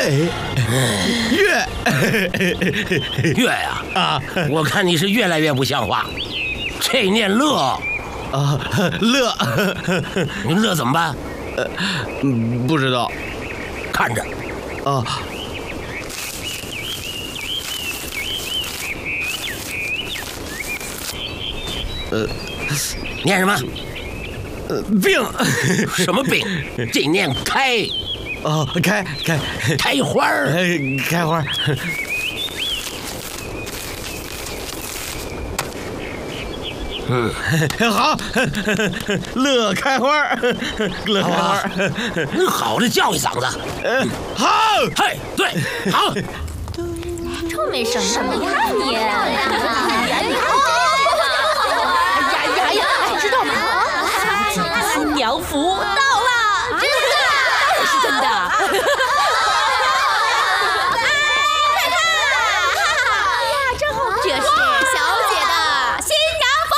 月呀！我看你是越来越不像话。这念乐乐， 你乐怎么办？ 不知道。 看着。念什么？ 病。 什么病？这念开。开花儿。 开花。好，乐开花，乐开花。 好的，叫一嗓子。 好， 嘿，对，好。 臭美什么？你看你，知道吗？新娘服到了，真的，当然是真的。这是小姐的新娘服。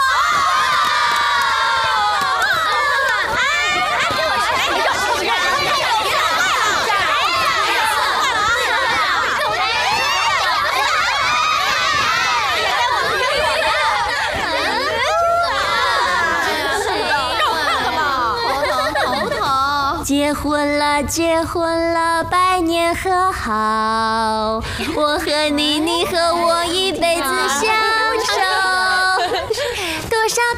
结婚了，结婚了，百年和好。我和你，你和我一辈子相守。多少